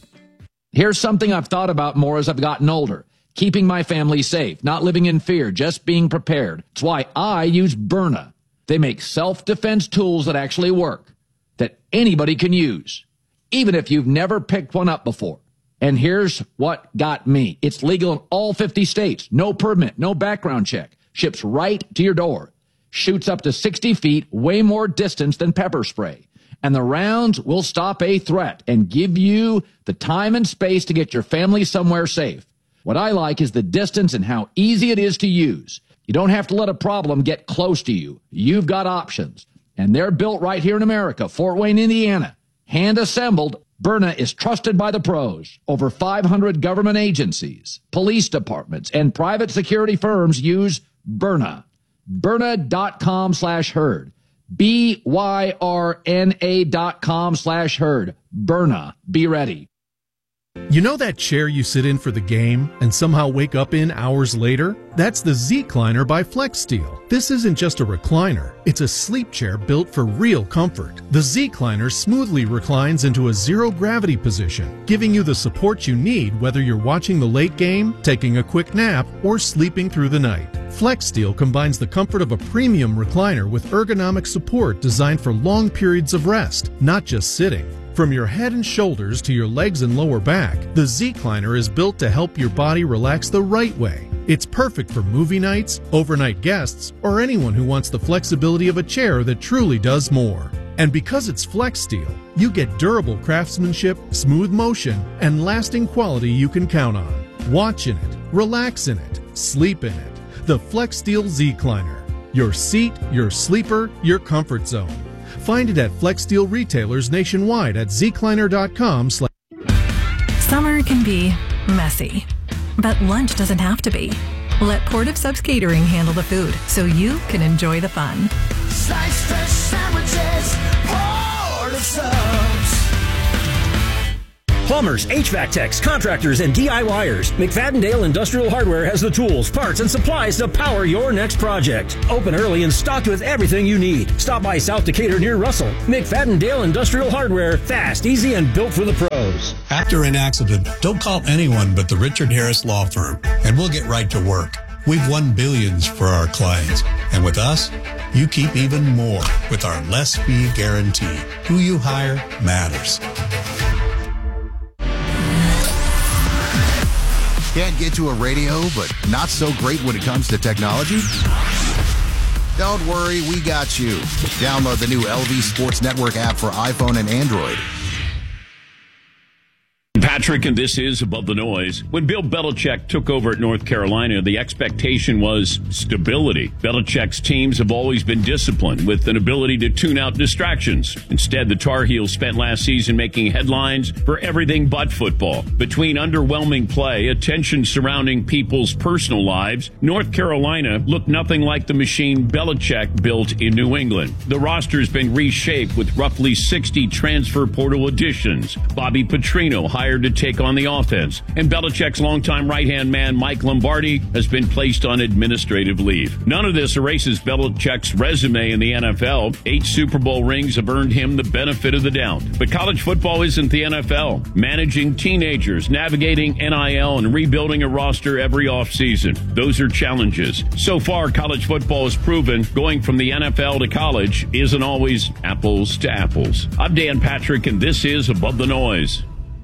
Here's something I've thought about more as I've gotten older. Keeping my family safe, not living in fear, just being prepared. It's why I use Byrna. They make self-defense tools that actually work, that anybody can use, even if you've never picked one up before. And here's what got me. It's legal in all fifty states. No permit, no background check. Ships right to your door. Shoots up to sixty feet, way more distance than pepper spray. And the rounds will stop a threat and give you the time and space to get your family somewhere safe. What I like is the distance and how easy it is to use. You don't have to let a problem get close to you. You've got options. And they're built right here in America, Fort Wayne, Indiana. Hand assembled, Byrna is trusted by the pros. Over five hundred government agencies, police departments, and private security firms use Byrna. Byrna.com slash herd. B Y R N A dot com slash herd. Byrna. Be ready. You know that chair you sit in for the game and somehow wake up in hours later? That's the Z-Cliner by FlexSteel. This isn't just a recliner. It's a sleep chair built for real comfort. The Z-Cliner smoothly reclines into a zero-gravity position, giving you the support you need whether you're watching the late game, taking a quick nap, or sleeping through the night. FlexSteel combines the comfort of a premium recliner with ergonomic support designed for long periods of rest, not just sitting. From your head and shoulders to your legs and lower back, the Z-Cliner is built to help your body relax the right way. It's perfect for movie nights, overnight guests, or anyone who wants the flexibility of a chair that truly does more. And because it's FlexSteel, you get durable craftsmanship, smooth motion, and lasting quality you can count on. Watch in it, relax in it, sleep in it. The FlexSteel Z-Cliner. Your seat, your sleeper, your comfort zone. Find it at FlexSteel retailers nationwide at zcliner dot com. Summer can be messy, but lunch doesn't have to be. Let Port of Subs Catering handle the food so you can enjoy the fun. Slice fresh sandwiches, Port of Subs. Plumbers, H V A C techs, contractors, and D I Y ers. McFadden-Dale Industrial Hardware has the tools, parts, and supplies to power your next project. Open early and stocked with everything you need. Stop by South Decatur near Russell. McFadden-Dale Industrial Hardware. Fast, easy, and built for the pros. After an accident, don't call anyone but the Richard Harris Law Firm, and we'll get right to work. We've won billions for our clients, and with us, you keep even more with our less fee guarantee. Who you hire matters. Can't get to a radio, but not so great when it comes to technology? Don't worry, we got you. Download the new L V Sports Network app for iPhone and Android. Patrick, and this is Above the Noise. When Bill Belichick took over at North Carolina, the expectation was stability. Belichick's teams have always been disciplined with an ability to tune out distractions. Instead, the Tar Heels spent last season making headlines for everything but football. Between underwhelming play, attention surrounding people's personal lives, North Carolina looked nothing like the machine Belichick built in New England. The roster's been reshaped with roughly sixty transfer portal additions. Bobby Petrino hired to take on the offense, and Belichick's longtime right-hand man Mike Lombardi has been placed on administrative leave. None of this erases Belichick's resume in the N F L. Eight Super Bowl rings have earned him the benefit of the doubt. But college football isn't the N F L. Managing teenagers, navigating N I L, and rebuilding a roster every offseason. Those are challenges. So far, college football has proven going from the N F L to college isn't always apples to apples. I'm Dan Patrick, and this is Above the Noise.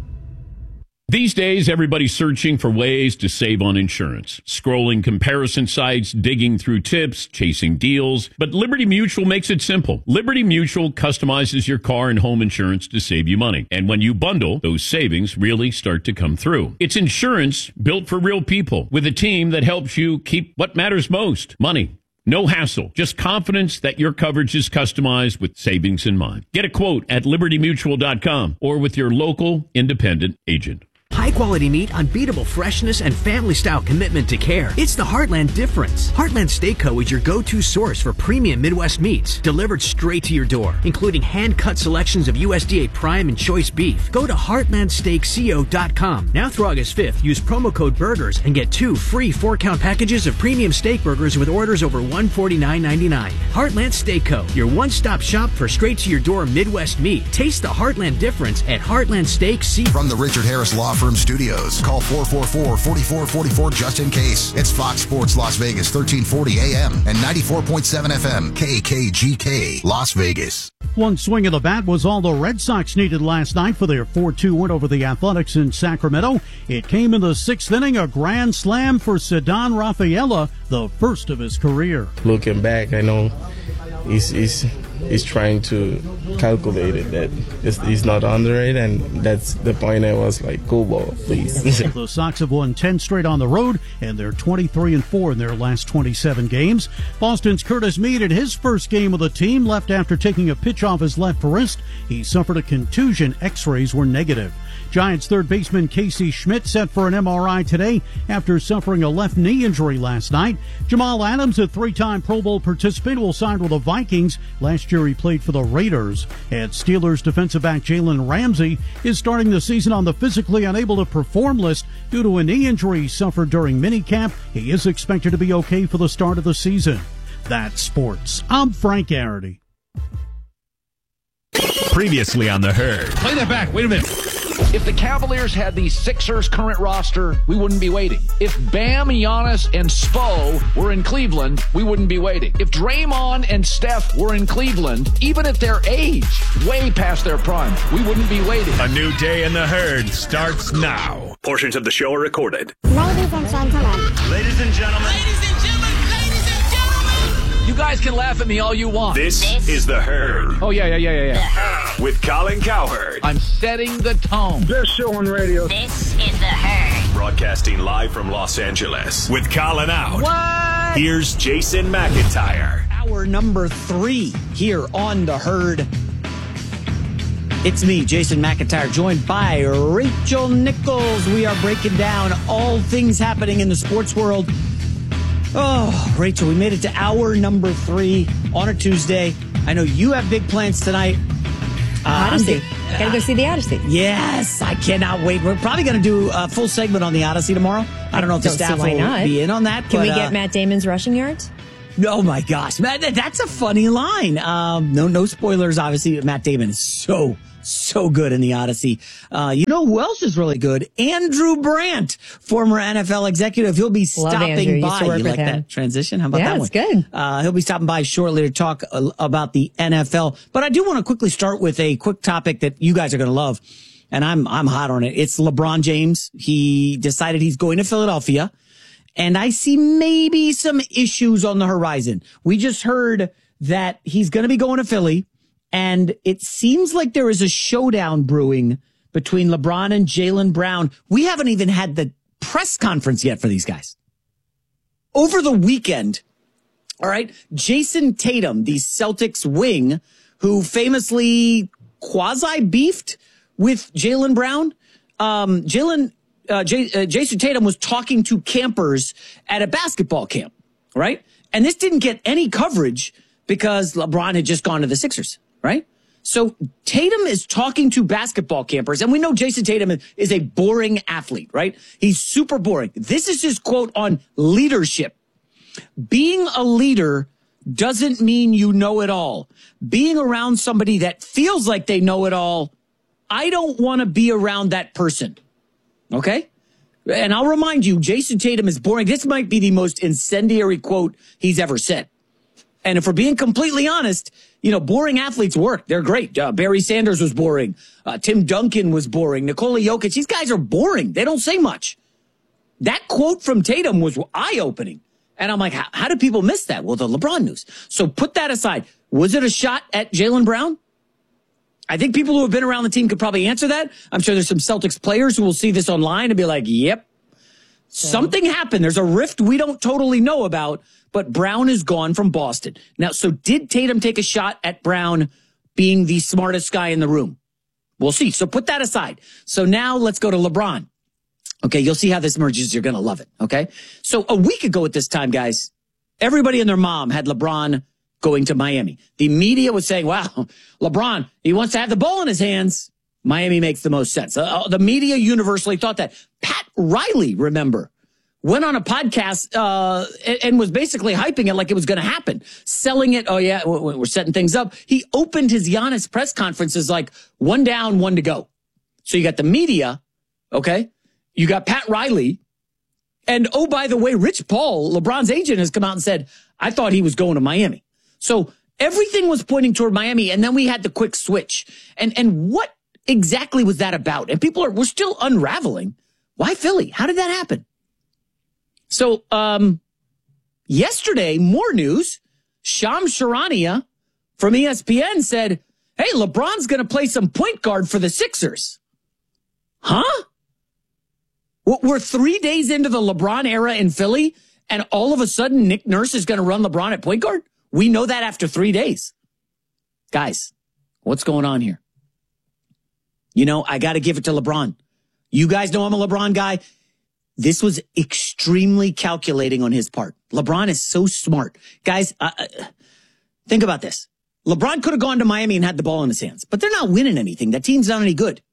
These days, everybody's searching for ways to save on insurance. Scrolling comparison sites, digging through tips, chasing deals. But Liberty Mutual makes it simple. Liberty Mutual customizes your car and home insurance to save you money. And when you bundle, those savings really start to come through. It's insurance built for real people with a team that helps you keep what matters most, money. No hassle, just confidence that your coverage is customized with savings in mind. Get a quote at liberty mutual dot com or with your local independent agent. High-quality meat, unbeatable freshness, and family-style commitment to care. It's the Heartland difference. Heartland Steak Co. is your go-to source for premium Midwest meats, delivered straight to your door, including hand-cut selections of U S D A Prime and Choice beef. Go to heartland steak co dot com. Now through August fifth, use promo code BURGERS and get two free four-count packages of premium steak burgers with orders over one hundred forty-nine ninety-nine. Heartland Steak Co., your one-stop shop for straight-to-your-door Midwest meat. Taste the Heartland difference at Heartland Steak Co. From the Richard Harris Law Firm Studios. Call four four four, four four four four just in case. It's Fox Sports Las Vegas, thirteen forty A M and ninety-four point seven F M, K K G K, Las Vegas. One swing of the bat was all the Red Sox needed last night for their four two win over the Athletics in Sacramento. It came in the sixth inning, a grand slam for Ceddanne Rafaela, the first of his career. Looking back, I know he's, he's, he's trying to calculate it, that it's, he's not under it, and that's the point. I was like, cool ball, please. The Sox have won ten straight on the road, and they're twenty-three and four in their last twenty-seven games. Boston's Curtis Mead in his first game with the team left after taking a pitch off his left wrist. He suffered a contusion. X-rays were negative. Giants third baseman Casey Schmidt set for an M R I today after suffering a left knee injury last night. Jamal Adams, a three-time Pro Bowl participant, will sign with the Vikings. Last year he played for the Raiders. And Steelers defensive back Jalen Ramsey is starting the season on the physically unable to perform list due to a knee injury he suffered during minicamp. He is expected to be okay for the start of the season. That's sports. I'm Frank Garrity. Previously on The Herd. Play that back. Wait a minute. If the Cavaliers had the Sixers' current roster, we wouldn't be waiting. If Bam, Giannis, and Spo were in Cleveland, we wouldn't be waiting. If Draymond and Steph were in Cleveland, even at their age, way past their prime, we wouldn't be waiting. A new day in The Herd starts now. Portions of the show are recorded. Ladies and gentlemen. Ladies and gentlemen. Ladies and gentlemen. Ladies and gentlemen. You guys can laugh at me all you want. This, this is The Herd. Oh, yeah, yeah, yeah, yeah, yeah. With Colin Cowherd. I'm setting the tone. Best show on radio. This is The Herd. Broadcasting live from Los Angeles. With Colin out. What? Here's Jason McIntyre. Hour number three here on The Herd. It's me, Jason McIntyre, joined by Rachel Nichols. We are breaking down all things happening in the sports world. Oh, Rachel, we made it to hour number three on a Tuesday. I know you have big plans tonight. Uh, Odyssey. Uh, Gotta go see the Odyssey. Yes, I cannot wait. We're probably going to do a full segment on the Odyssey tomorrow. I don't know if the staff will not. be in on that. Can but, we get uh, Matt Damon's rushing yards? Oh, my gosh. That's a funny line. Um, no, no spoilers, obviously. Matt Damon is so, so good in the Odyssey. Uh, you know who else is really good? Andrew Brandt, former N F L executive. He'll be Love stopping Andrew. by. Used to work You with like him. that transition? How about Yeah, that it's one? good. Uh, he'll be stopping by shortly to talk uh, about the N F L. But I do want to quickly start with a quick topic that you guys are going to love. And I'm, I'm hot on it. It's LeBron James. He decided he's going to Philadelphia. And I see maybe some issues on the horizon. We just heard that he's going to be going to Philly. And it seems like there is a showdown brewing between LeBron and Jaylen Brown. We haven't even had the press conference yet for these guys. Over the weekend, all right, Jason Tatum, the Celtics wing, who famously quasi-beefed with Jaylen Brown. Um, Jaylen, uh, J- uh, Jason Tatum was talking to campers at a basketball camp, right? And this didn't get any coverage because LeBron had just gone to the Sixers, right? So Tatum is talking to basketball campers, and we know Jason Tatum is a boring athlete, right? He's super boring. This is his quote on leadership. Being a leader doesn't mean you know it all. Being around somebody that feels like they know it all, I don't want to be around that person. Okay? And I'll remind you, Jason Tatum is boring. This might be the most incendiary quote he's ever said. And if we're being completely honest, you know, boring athletes work. They're great. Uh, Barry Sanders was boring. Uh, Tim Duncan was boring. Nikola Jokic. These guys are boring. They don't say much. That quote from Tatum was eye-opening. And I'm like, how, how do people miss that? Well, the LeBron news. So put that aside. Was it a shot at Jaylen Brown? I think people who have been around the team could probably answer that. I'm sure there's some Celtics players who will see this online and be like, yep. Something happened. There's a rift we don't totally know about, but Brown is gone from Boston. Now, so did Tatum take a shot at Brown being the smartest guy in the room? We'll see. So put that aside. So now let's go to LeBron. Okay, you'll see how this merges. You're going to love it, okay? So a week ago at this time, guys, everybody and their mom had LeBron going to Miami. The media was saying, wow, LeBron, he wants to have the ball in his hands. Miami makes the most sense. Uh, the media universally thought that. Pat Riley, remember, went on a podcast uh, and, and was basically hyping it like it was going to happen, selling it. Oh, yeah, we're setting things up. He opened his Giannis press conferences like one down, one to go. So you got the media, okay? You got Pat Riley. And, oh, by the way, Rich Paul, LeBron's agent, has come out and said, I thought he was going to Miami. So everything was pointing toward Miami, and then we had the quick switch. And and what exactly was that about? And people are, we're still unraveling. Why Philly? How did that happen? So, um, yesterday, more news. Shams Charania from E S P N said, hey, LeBron's going to play some point guard for the Sixers. Huh? We're three days into the LeBron era in Philly, and all of a sudden Nick Nurse is going to run LeBron at point guard? We know that after three days. Guys, what's going on here? You know, I got to give it to LeBron. You guys know I'm a LeBron guy. This was extremely calculating on his part. LeBron is so smart. Guys, uh, think about this. LeBron could have gone to Miami and had the ball in his hands, but they're not winning anything. That team's not any good.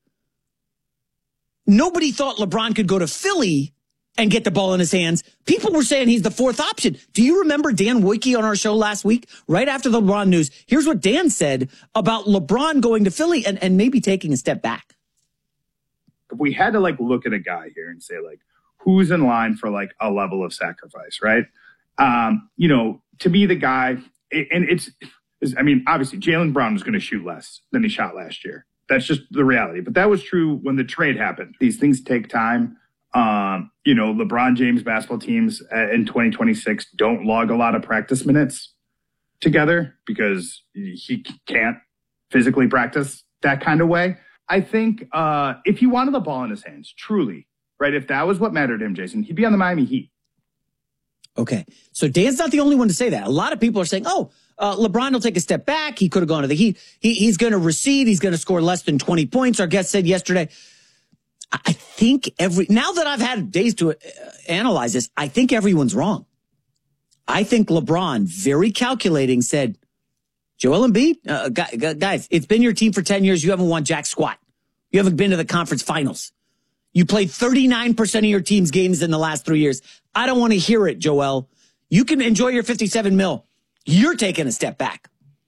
Nobody thought LeBron could go to Philly and get the ball in his hands. People were saying he's the fourth option. Do you remember Dan Wojcicki on our show last week? Right after the LeBron news, here's what Dan said about LeBron going to Philly and, and maybe taking a step back. If we had to like look at a guy here and say like, who's in line for like a level of sacrifice, right? Um, you know, to be the guy, and it's, it's I mean, obviously Jaylen Brown was going to shoot less than he shot last year. That's just the reality. But that was true when the trade happened. These things take time. Um, you know, LeBron James basketball teams in twenty twenty-six don't log a lot of practice minutes together because he can't physically practice that kind of way. I think uh, if he wanted the ball in his hands, truly, right, if that was what mattered to him, Jason, he'd be on the Miami Heat. Okay. So Dan's not the only one to say that. A lot of people are saying, oh, uh, LeBron will take a step back. He could have gone to the Heat. He, he's going to recede. He's going to score less than twenty points. Our guest said yesterday. I think every, now that I've had days to uh, analyze this, I think everyone's wrong. I think LeBron, very calculating, said, Joel Embiid, uh, guys, it's been your team for ten years. You haven't won jack squat. You haven't been to the conference finals. You played thirty-nine percent of your team's games in the last three years. I don't want to hear it, Joel. You can enjoy your fifty-seven mil. You're taking a step back.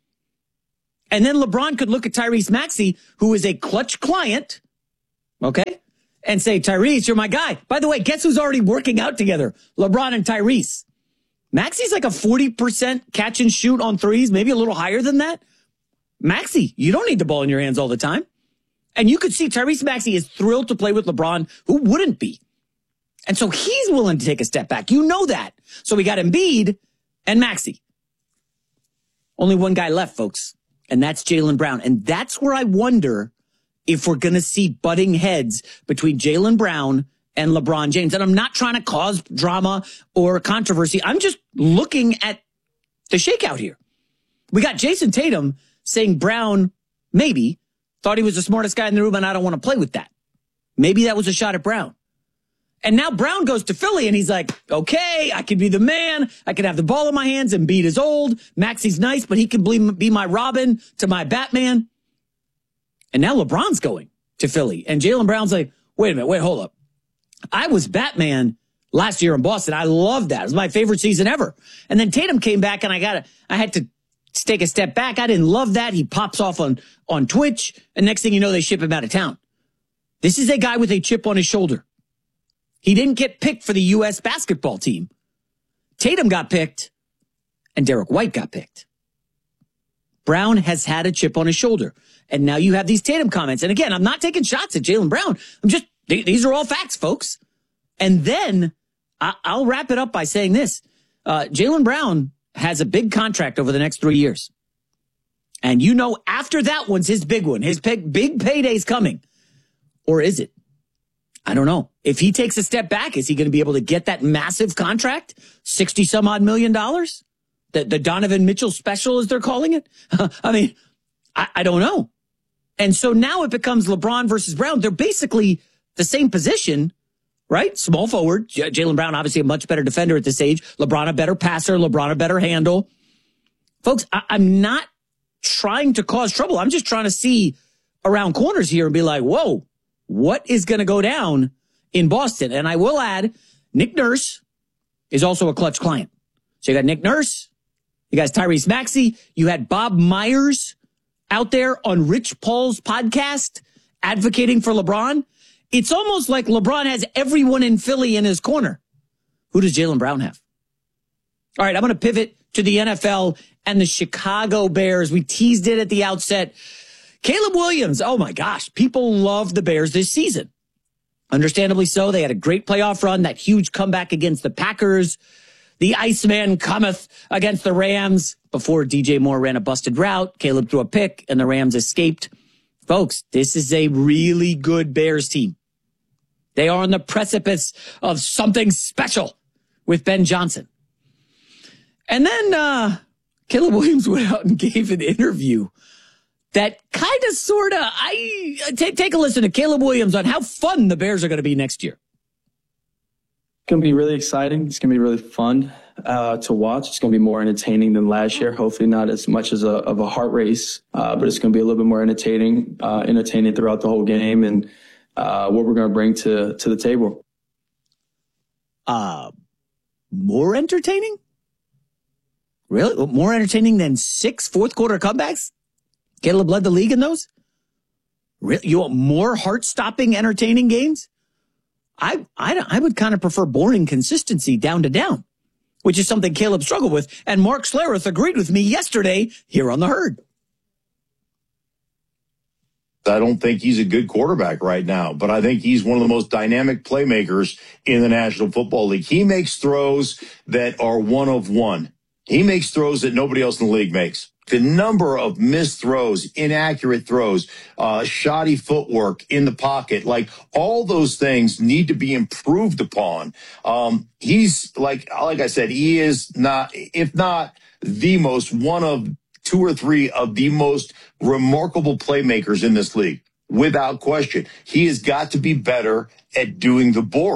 And then LeBron could look at Tyrese Maxey, who is a clutch client, okay, and say, Tyrese, you're my guy. By the way, guess who's already working out together? LeBron and Tyrese. Maxey's like a forty percent catch and shoot on threes, maybe a little higher than that. Maxey, you don't need the ball in your hands all the time. And you could see Tyrese Maxey is thrilled to play with LeBron. Who wouldn't be? And so he's willing to take a step back. You know that. So we got Embiid and Maxey. Only one guy left, folks. And that's Jaylen Brown. And that's where I wonder if we're going to see butting heads between Jaylen Brown and LeBron James. And I'm not trying to cause drama or controversy. I'm just looking at the shakeout here. We got Jason Tatum saying Brown maybe thought he was the smartest guy in the room, and I don't want to play with that. Maybe that was a shot at Brown. And now Brown goes to Philly, and he's like, okay, I can be the man. I can have the ball in my hands. Embiid is old. Maxey's nice, but he can be my Robin to my Batman. And now LeBron's going to Philly. And Jaylen Brown's like, wait a minute, wait, hold up. I was Batman last year in Boston. I loved that. It was my favorite season ever. And then Tatum came back, and I got I had to take a step back. I didn't love that. He pops off on, on Twitch, and next thing you know, they ship him out of town. This is a guy with a chip on his shoulder. He didn't get picked for the U S basketball team. Tatum got picked, and Derek White got picked. Brown has had a chip on his shoulder. And now you have these Tatum comments. And again, I'm not taking shots at Jaylen Brown. I'm just, these are all facts, folks. And then I, I'll wrap it up by saying this. Uh, Jaylen Brown has a big contract over the next three years. And you know, after that one's his big one. His big, big payday's coming. Or is it? I don't know. If he takes a step back, is he going to be able to get that massive contract? sixty some odd million dollars? The, the Donovan Mitchell special, as they're calling it? I mean, I, I don't know. And so now it becomes LeBron versus Brown. They're basically the same position, right? Small forward. J- Jaylen Brown, obviously a much better defender at this age. LeBron, a better passer. LeBron, a better handle. Folks, I- I'm not trying to cause trouble. I'm just trying to see around corners here and be like, whoa, what is going to go down in Boston? And I will add, Nick Nurse is also a clutch client. So you got Nick Nurse, you guys Tyrese Maxey, you had Bob Myers out there on Rich Paul's podcast advocating for LeBron. It's almost like LeBron has everyone in Philly in his corner. Who does Jaylen Brown have? All right, I'm going to pivot to the N F L and the Chicago Bears. We teased it at the outset. Caleb Williams, oh my gosh, people love the Bears this season. Understandably so. They had a great playoff run, that huge comeback against the Packers. The Iceman cometh against the Rams. Before D J Moore ran a busted route, Caleb threw a pick, and the Rams escaped. Folks, this is a really good Bears team. They are on the precipice of something special with Ben Johnson. And then uh, Caleb Williams went out and gave an interview that kind of, sort of, I take take a listen to Caleb Williams on how fun the Bears are going to be next year. It's going to be really exciting. It's going to be really fun uh, to watch. It's going to be more entertaining than last year. Hopefully not as much as a, of a heart race, uh, but it's going to be a little bit more entertaining, uh, entertaining throughout the whole game and uh, what we're going to bring to, to the table. Uh, more entertaining? Really? More entertaining than six fourth quarter comebacks? Caleb led the league in those? Really? You want more heart-stopping, entertaining games? I, I, I would kind of prefer boring consistency down to down, which is something Caleb struggled with. And Mark Schlereth agreed with me yesterday here on The Herd. I don't think he's a good quarterback right now, but I think he's one of the most dynamic playmakers in the National Football League. He makes throws that are one of one. He makes throws that nobody else in the league makes. The number of missed throws, inaccurate throws, uh, shoddy footwork in the pocket, like all those things need to be improved upon. Um, he's like, like I said, he is not, if not the most, one of two or three of the most remarkable playmakers in this league, without question. He has got to be better at doing the boring.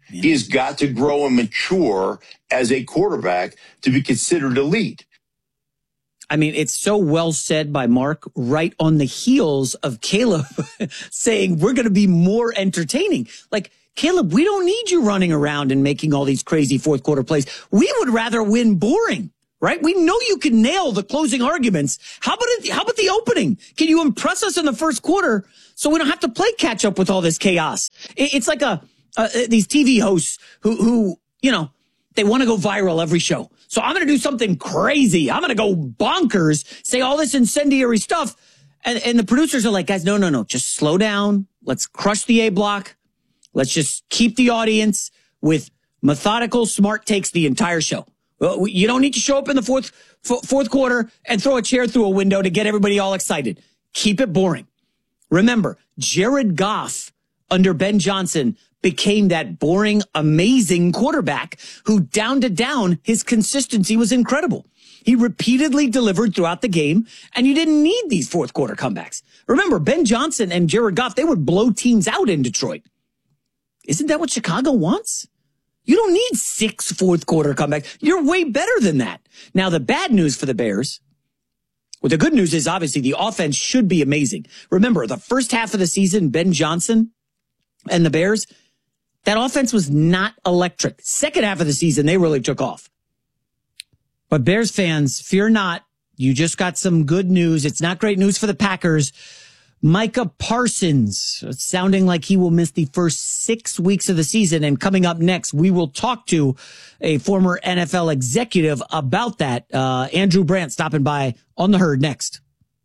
He has got to grow and mature as a quarterback to be considered elite. I mean, it's so well said by Mark right on the heels of Caleb saying we're going to be more entertaining. Like, Caleb, we don't need you running around and making all these crazy fourth quarter plays. We would rather win boring, right? We know you can nail the closing arguments. How about it? How about the opening? Can you impress us in the first quarter so we don't have to play catch up with all this chaos? It's like a, uh, these T V hosts who, who, you know, they want to go viral every show. So I'm going to do something crazy. I'm going to go bonkers, say all this incendiary stuff. And, and the producers are like, guys, no, no, no, just slow down. Let's crush the A block. Let's just keep the audience with methodical, smart takes the entire show. Well, you don't need to show up in the fourth, f- fourth quarter and throw a chair through a window to get everybody all excited. Keep it boring. Remember, Jared Goff under Ben Johnson became that boring, amazing quarterback who down to down, his consistency was incredible. He repeatedly delivered throughout the game, and you didn't need these fourth quarter comebacks. Remember, Ben Johnson and Jared Goff, they would blow teams out in Detroit. Isn't that what Chicago wants? You don't need six fourth quarter comebacks. You're way better than that. Now, the bad news for the Bears, well, the good news is obviously the offense should be amazing. Remember, the first half of the season, Ben Johnson and the Bears, that offense was not electric. Second half of the season, they really took off. But Bears fans, fear not. You just got some good news. It's not great news for the Packers. Micah Parsons, sounding like he will miss the first six weeks of the season. And coming up next, we will talk to a former N F L executive about that. Uh, Andrew Brandt stopping by on the Herd next.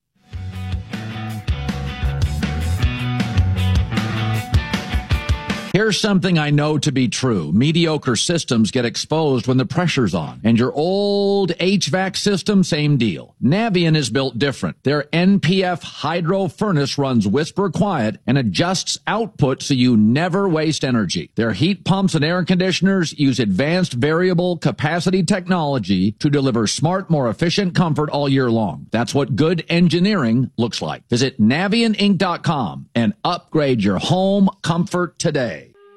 Here's something I know to be true. Mediocre systems get exposed when the pressure's on. And your old H V A C system, same deal. Navien is built different. Their N P F hydro furnace runs whisper quiet and adjusts output so you never waste energy. Their heat pumps and air conditioners use advanced variable capacity technology to deliver smart, more efficient comfort all year long. That's what good engineering looks like. Visit Navien Inc dot com and upgrade your home comfort today.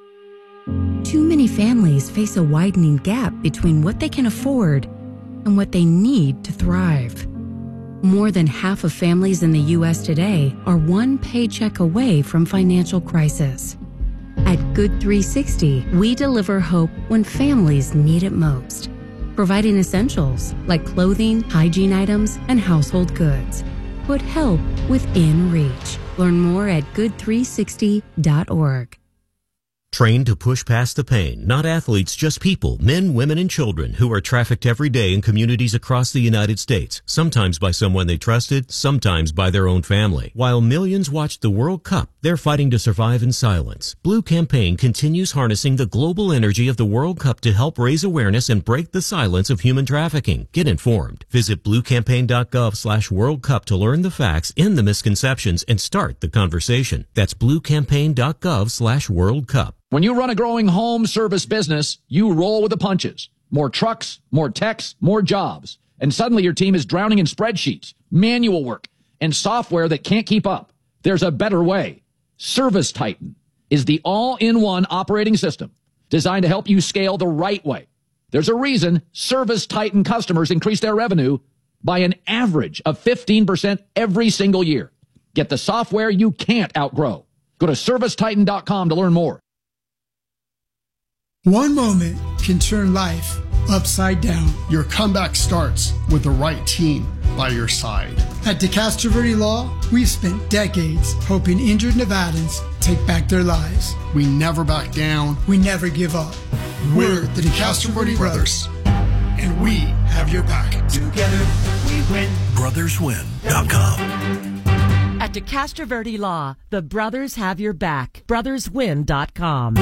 Too many families face a widening gap between what they can afford and what they need to thrive. More than half of families in the U S today are one paycheck away from financial crisis. At Good three sixty, we deliver hope when families need it most, providing essentials like clothing, hygiene items, and household goods. Put help within reach. Learn more at good three sixty dot org. Trained to push past the pain, not athletes, just people, men, women, and children who are trafficked every day in communities across the United States, sometimes by someone they trusted, sometimes by their own family. While millions watch the World Cup, they're fighting to survive in silence. Blue Campaign continues harnessing the global energy of the World Cup to help raise awareness and break the silence of human trafficking. Get informed. Visit bluecampaign.gov slash World Cup to learn the facts, end the misconceptions, and start the conversation. That's bluecampaign.gov slash World Cup. When you run a growing home service business, you roll with the punches. More trucks, more techs, more jobs. And suddenly your team is drowning in spreadsheets, manual work, and software that can't keep up. There's a better way. Service Titan is the all-in-one operating system designed to help you scale the right way. There's a reason Service Titan customers increase their revenue by an average of fifteen percent every single year. Get the software you can't outgrow. Go to service titan dot com to learn more. One moment can turn life upside down. Your comeback starts with the right team by your side. At DeCastro Verde Law, we've spent decades helping injured Nevadans take back their lives. We never back down. We never give up. We're the DeCastro Verde Brothers, and we have your back. Together we win. brothers win dot com. At DeCastro Verde Law, the brothers have your back. brothers win dot com.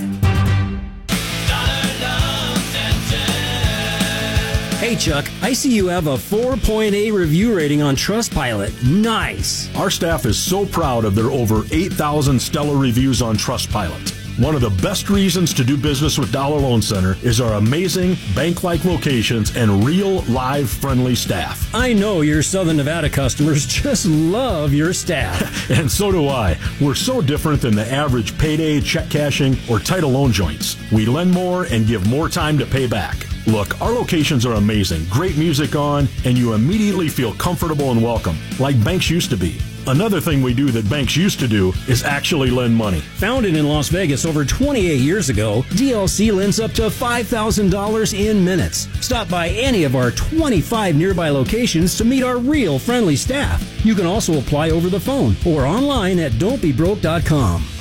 Hey Chuck, I see you have a four point eight review rating on Trustpilot. Nice. Our staff is so proud of their over eight thousand stellar reviews on Trustpilot. One of the best reasons to do business with Dollar Loan Center is our amazing bank-like locations and real, live, friendly staff. I know your Southern Nevada customers just love your staff. And so do I. We're so different than the average payday, check cashing, or title loan joints. We lend more and give more time to pay back. Look, our locations are amazing, great music on, and you immediately feel comfortable and welcome, like banks used to be. Another thing we do that banks used to do is actually lend money. Founded in Las Vegas over twenty-eight years ago, D L C lends up to five thousand dollars in minutes. Stop by any of our twenty-five nearby locations to meet our real friendly staff. You can also apply over the phone or online at don't be broke dot com.